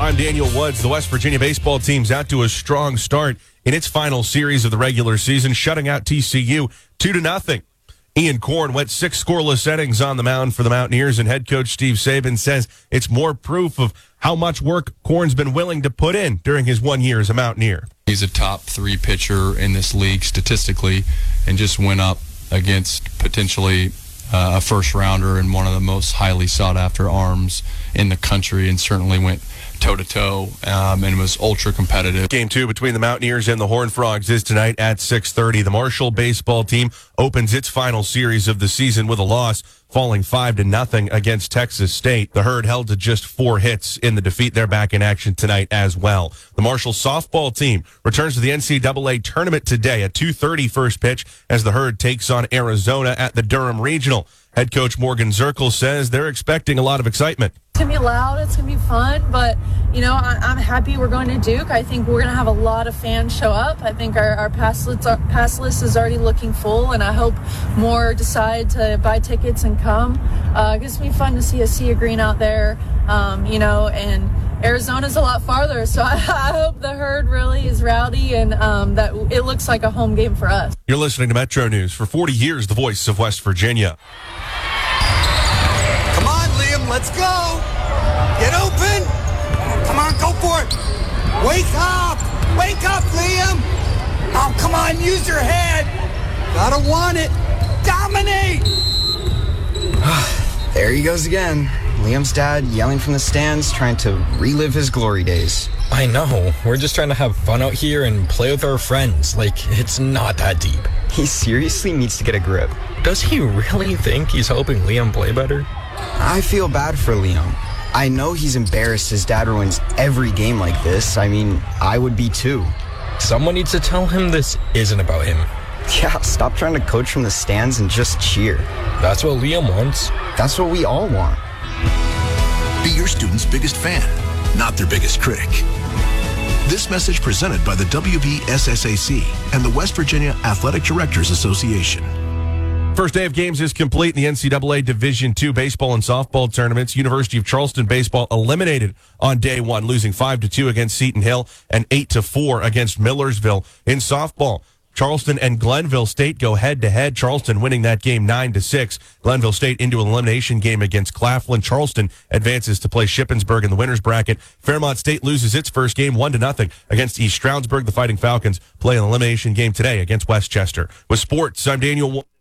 I'm Daniel Woods. The West Virginia baseball team's out to a strong start in its final series of the regular season, shutting out TCU 2-0. Ian Korn went 6 scoreless innings on the mound for the Mountaineers, and head coach Steve Saban says it's more proof of how much work Korn's been willing to put in during his 1 year as a Mountaineer. He's a top 3 pitcher in this league statistically, and just went up against potentially a first-rounder and one of the most highly sought-after arms in the country, and certainly went toe-to-toe and was ultra-competitive. Game 2 between the Mountaineers and the Horned Frogs is tonight at 6:30. The Marshall baseball team opens its final series of the season with a loss, falling 5-0 against Texas State. The Herd held to just 4 hits in the defeat. They're back in action tonight as well. The Marshall softball team returns to the NCAA tournament today at 2:30 first pitch as the Herd takes on Arizona at the Durham Regional. Head coach Morgan Zirkle says they're expecting a lot of excitement. It's going to be loud, it's going to be fun, but, I'm happy we're going to Duke. I think we're going to have a lot of fans show up. I think our pass list is already looking full, and I hope more decide to buy tickets and come. It's going to be fun to see a sea of green out there, and Arizona's a lot farther, so I hope the Herd really is rowdy and that it looks like a home game for us. You're listening to Metro News. For 40 years, the voice of West Virginia. Come on, Liam, let's go. Get open. Come on, go for it. Wake up. Wake up, Liam. Oh, come on, use your head. Gotta want it. Dominate. There he goes again. Liam's dad yelling from the stands, trying to relive his glory days. I know. We're just trying to have fun out here and play with our friends. It's not that deep. He seriously needs to get a grip. Does he really think he's helping Liam play better? I feel bad for Liam. I know he's embarrassed his dad ruins every game like this. I would be too. Someone needs to tell him this isn't about him. Yeah, stop trying to coach from the stands and just cheer. That's what Liam wants. That's what we all want. Be your student's biggest fan, not their biggest critic. This message presented by the WVSSAC and the West Virginia Athletic Directors Association. First day of games is complete in the NCAA Division II baseball and softball tournaments. University of Charleston baseball eliminated on day 1, losing 5-2 against Seton Hill and 8-4 against Millersville. In softball, Charleston and Glenville State go head-to-head. Charleston winning that game 9-6. Glenville State into an elimination game against Claflin. Charleston advances to play Shippensburg in the winner's bracket. Fairmont State loses its first game 1-0 against East Stroudsburg. The Fighting Falcons play an elimination game today against Westchester. With sports, I'm Daniel